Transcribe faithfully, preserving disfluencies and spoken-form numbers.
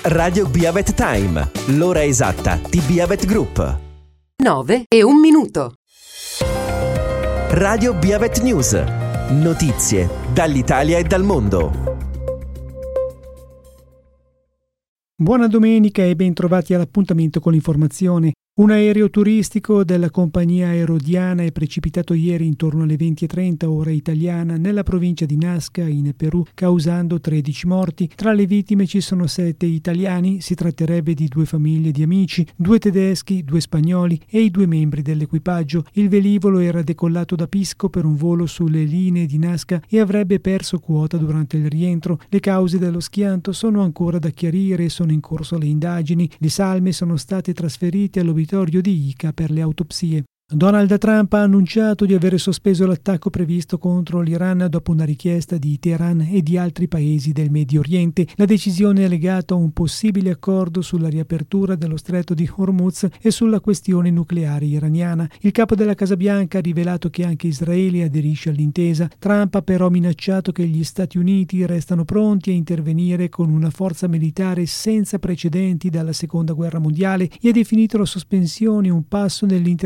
Radio Biavet Time, l'ora esatta di Biavet Group. nove e un minuto. Radio Biavet News. Notizie dall'Italia e dal mondo. Buona domenica e ben trovati all'appuntamento con l'informazione. Un aereo turistico della compagnia Aerodiana è precipitato ieri intorno alle venti e trenta ora italiana nella provincia di Nazca in Perù, causando tredici morti. Tra le vittime ci sono sette italiani, si tratterebbe di due famiglie di amici, due tedeschi, due spagnoli e i due membri dell'equipaggio. Il velivolo era decollato da Pisco per un volo sulle linee di Nazca e avrebbe perso quota durante il rientro. Le cause dello schianto sono ancora da chiarire e sono in corso le indagini. Le salme sono state trasferite all'obitorio di Ica per le autopsie. Donald Trump ha annunciato di aver sospeso l'attacco previsto contro l'Iran dopo una richiesta di Teheran e di altri paesi del Medio Oriente. La decisione è legata a un possibile accordo sulla riapertura dello stretto di Hormuz e sulla questione nucleare iraniana. Il capo della Casa Bianca ha rivelato che anche Israele aderisce all'intesa. Trump ha però minacciato che gli Stati Uniti restano pronti a intervenire con una forza militare senza precedenti dalla Seconda Guerra Mondiale e ha definito la sospensione un passo nell'inter